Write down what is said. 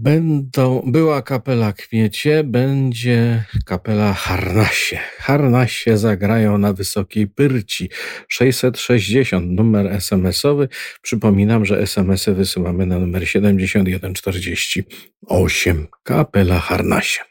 Była kapela Kmiecie, będzie kapela Harnasie. Harnasie zagrają na Wysokiej Pyrci. 660, numer SMS-owy. Przypominam, że SMS-y wysyłamy na numer 7148. Kapela Harnasie.